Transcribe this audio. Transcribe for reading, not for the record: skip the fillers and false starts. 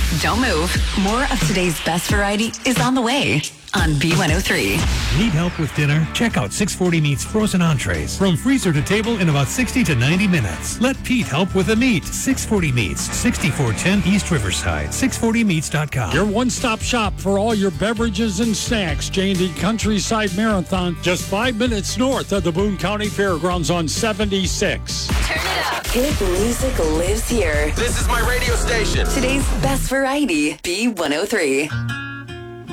Don't move. More of today's best variety is on the way on B103. Need help with dinner? Check out 640 Meats frozen entrees. From freezer to table in about 60 to 90 minutes. Let Pete help with the meat. 640 Meats, 6410 East Riverside. 640meats.com. Your one-stop shop for all your beverages and snacks. J&D Countryside Marathon, just 5 minutes north of the Boone County Fairgrounds on 76. Turn it up. Hit music lives here. This is my radio station. Today's best variety, B103.